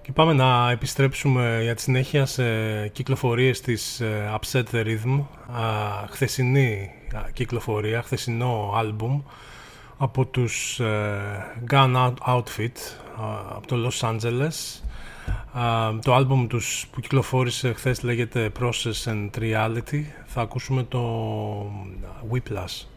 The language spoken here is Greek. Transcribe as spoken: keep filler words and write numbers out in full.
Και πάμε να επιστρέψουμε για τη συνέχεια σε κυκλοφορίες της Upset the Rhythm, χθεσινή κυκλοφορία, χθεσινό άλμπουμ από τους Gun Outfit από το Los Angeles. Το άλμπουμ τους που κυκλοφόρησε χθες λέγεται Process and Reality. Θα ακούσουμε το Whiplash.